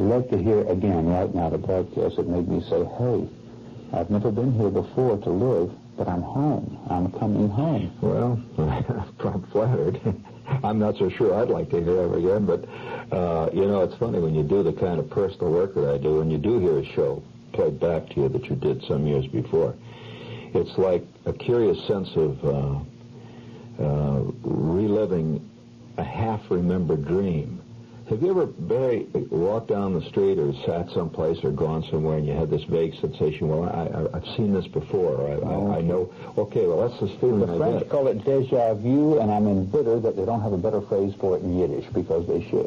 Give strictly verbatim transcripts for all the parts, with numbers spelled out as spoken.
love to hear again right now the broadcast that made me say, hey, I've never been here before to live, but I'm home. I'm coming home. Well, I'm flattered. I'm not so sure I'd like to hear it again, but, uh, you know, it's funny when you do the kind of personal work that I do, and you do hear a show played back to you that you did some years before. It's like a curious sense of uh, uh, reliving a half-remembered dream. Have you ever, Barry, walked down the street or sat someplace or gone somewhere and you had this vague sensation, well, I, I, I've seen this before, I, I, I know, okay, well, that's this feeling the I French get. call it déjà vu, and I'm embittered that they don't have a better phrase for it in Yiddish, because they should.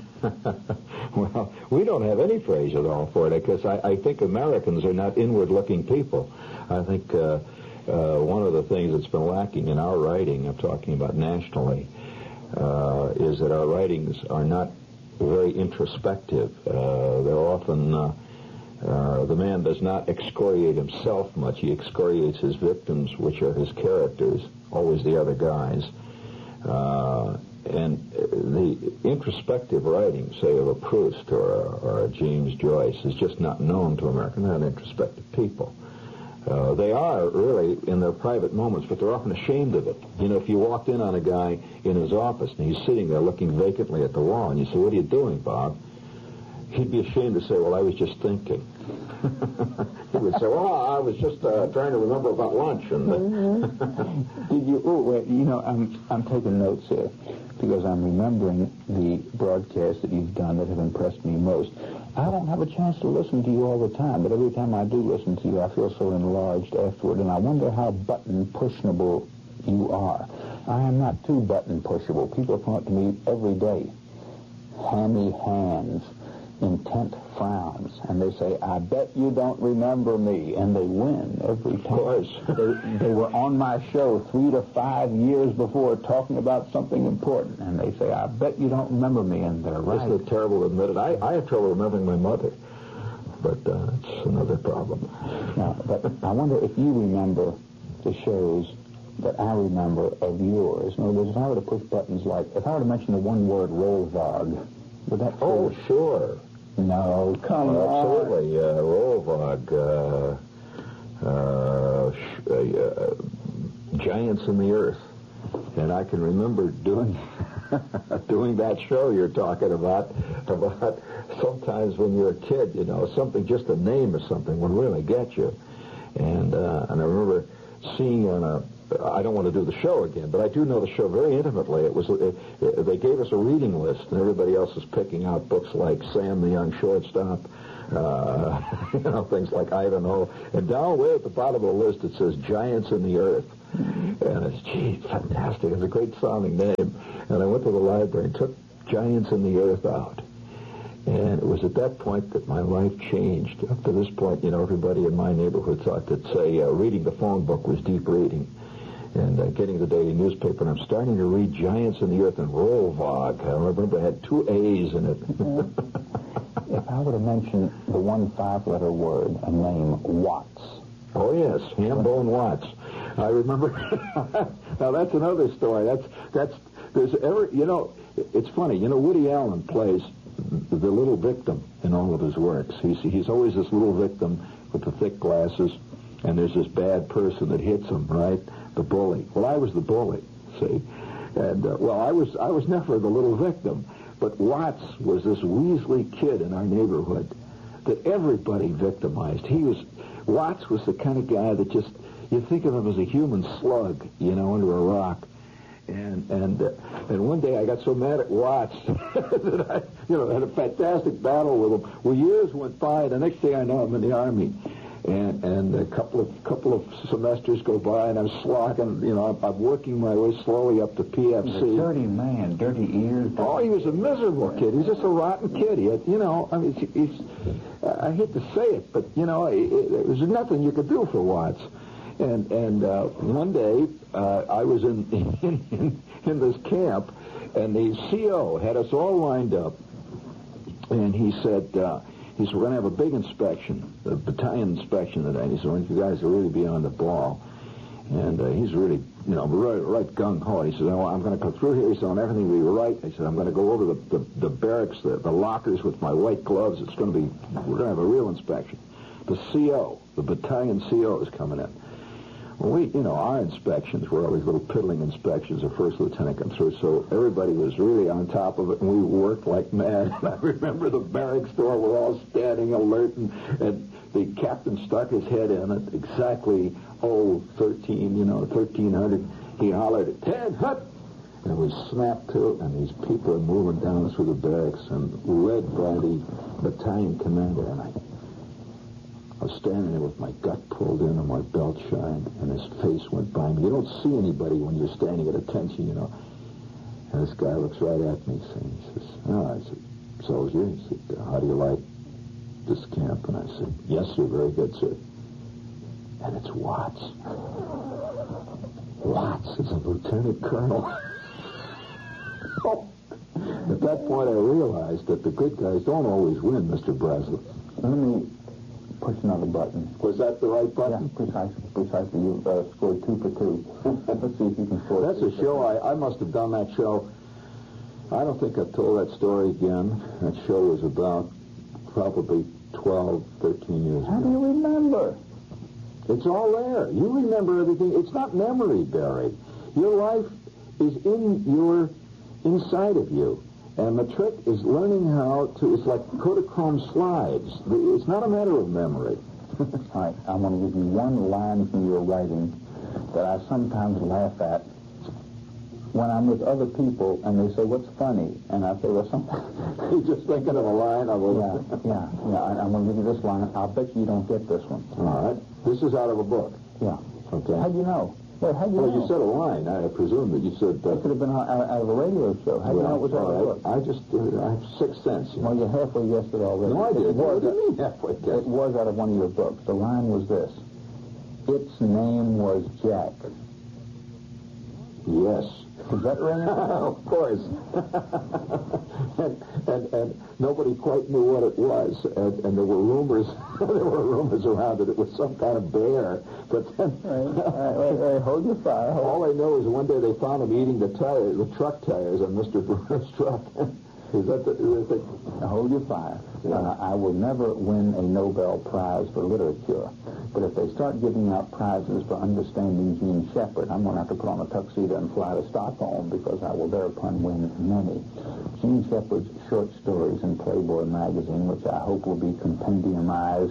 Well, we don't have any phrase at all for it, because I, I think Americans are not inward-looking people. I think uh, uh, one of the things that's been lacking in our writing, I'm talking about nationally, uh, is that our writings are not very introspective. Uh, they're often, uh, uh, the man does not excoriate himself much. He excoriates his victims, which are his characters, always the other guys. Uh, and the introspective writing, say, of a Proust or a, or a James Joyce is just not known to Americans. They're not introspective people. Uh, they are, really, in their private moments, but they're often ashamed of it. You know, if you walked in on a guy in his office and he's sitting there looking vacantly at the wall, and you say, what are you doing, Bob? He'd be ashamed to say, well, I was just thinking. He would say, well, I was just uh, trying to remember about lunch. And Did you, oh, wait, you know, I'm, I'm taking notes here, because I'm remembering the broadcasts that you've done that have impressed me most. I don't have a chance to listen to you all the time, but every time I do listen to you, I feel so enlarged afterward, and I wonder how button-pushable you are. I am not too button-pushable. People come up to me every day, hammy hands, intent frowns, and they say, I bet you don't remember me, and they win every time. Of course. they, they were on my show three to five years before talking about something important, and they say, I bet you don't remember me, and they're right. Isn't it terrible to admit it? I, I have trouble remembering my mother, but uh, it's another problem. Now, but I wonder if you remember the shows that I remember of yours. In other words, if I were to push buttons like, if I were to mention the one word, Rollvog, would that... Oh, feel... sure. No, come uh, on. Absolutely. Uh, Rollvog, uh, uh, sh- uh, Giants in the Earth. And I can remember doing doing that show you're talking about, about sometimes when you're a kid, you know, something, just a name or something would really get you. And, uh, and I remember seeing on a, I don't want to do the show again, but I do know the show very intimately. It was it, it, they gave us a reading list, and everybody else is picking out books like Sam the Young Shortstop, uh, you know, things like Ivanhoe. And down way at the bottom of the list it says Giants in the Earth. And it's, gee, fantastic. It's a great sounding name. And I went to the library and took Giants in the Earth out. And it was at that point that my life changed. Up to this point, you know, everybody in my neighborhood thought that, say, uh, reading the phone book was deep reading. And uh, getting the daily newspaper, and I'm starting to read Giants in the Earth and Rollvog. I remember it had two A's in it. If I were to mention the one five-letter word, a name, Watts. Oh, yes, Hambone Watts. I remember. Now, that's another story. That's, that's, there's ever, you know, it's funny. You know, Woody Allen plays the little victim in all of his works. He's, he's always this little victim with the thick glasses, and there's this bad person that hits him, right? The bully. Well, I was the bully, see? And, uh, well, I was I was never the little victim, but Watts was this Weasley kid in our neighborhood that everybody victimized. He was, Watts was the kind of guy that just, you think of him as a human slug, you know, under a rock. And and uh, and one day I got so mad at Watts that I, you know, had a fantastic battle with him. Well, years went by. The next thing I know, I'm in the Army. And and a couple of couple of semesters go by, and I'm slogging. You know, I'm, I'm working my way slowly up to P F C. He's a dirty man, dirty ears. Dirty oh, he was a miserable kid. He's just a rotten kid. He had, you know, I mean, he's, he's, I hate to say it, but you know, it, it, there's nothing you could do for Watts. And and uh, one day uh, I was in in, in in this camp, and the C O had us all lined up, and he said. Uh, He said, we're going to have a big inspection, a battalion inspection today. And he said, well, you guys are really beyond the ball. And uh, he's really, you know, right, right gung-ho. He says, oh, I'm going to go through here. He said, on everything will be right. He said, I'm going to go over the, the, the barracks, the, the lockers with my white gloves. It's going to be, we're going to have a real inspection. The C O, the battalion C O is coming in. Well, we, you know, our inspections were always little piddling inspections. The first lieutenant come through, so everybody was really on top of it, and we worked like mad. And I remember the barracks door, we're all standing alert, and, and the captain stuck his head in at exactly, oh, thirteen, you know, thirteen hundred. He hollered, Ted, hut! And we snapped to it, and these people are moving down through the barracks, and led by the battalion commander, and I... I was standing there with my gut pulled in and my belt shined, and his face went by me. You don't see anybody when you're standing at attention, you know. And this guy looks right at me, saying, he says, oh, I said, soldier, he said, how do you like this camp? And I said, yes, sir, very good, sir. And it's Watts. Watts is a lieutenant colonel. Oh. At that point, I realized that the good guys don't always win, Mister Braslett. Let me... push another button. Was that the right button? Yeah, precisely. Precisely. You uh, scored two for two. Let's see if you can score. That's a show. I, I must have done that show. I don't think I've told that story again. That show was about probably twelve, thirteen years How ago. do you remember? It's all there. You remember everything. It's not memory, Barry. Your life is in your, inside of you. And the trick is learning how to, it's like Kodachrome slides. It's not a matter of memory. All right, I want to give you one line from your writing that I sometimes laugh at when I'm with other people and they say, what's funny? And I say, well, something. You're just thinking of a line. I will. Yeah, yeah, yeah. I, I'm going to give you this line. I'll bet you don't get this one. All right. This is out of a book. Yeah. Okay. How'd you know? Wait, how'd you well, know? you said a line. I presume that you said... Uh, it could have been out, out of a radio show. How'd you know it was out of a book? I just, uh, I have sixth sense. You Well, know. you halfway guessed it already. No, I did. It What was, do you mean halfway guessed? It was out of one of your books. The line was this. Its name was Jack. Yes. Is that right? Of course. and, and and nobody quite knew what it was, and, and there were rumors. there were rumors around that it was some kind of bear. But then, Right, right, right, right. Hold your fire. Hold all I know is one day they found him eating the tires, the truck tires on Mister Brewer's truck. Is that the? Is that the Now hold your fire. Yeah. Uh, I will never win a Nobel Prize for literature, but if they start giving out prizes for understanding Gene Shepard, I'm going to have to put on a tuxedo and fly to Stockholm because I will thereupon win many. Gene Shepard's short stories in Playboy magazine, which I hope will be compendiumized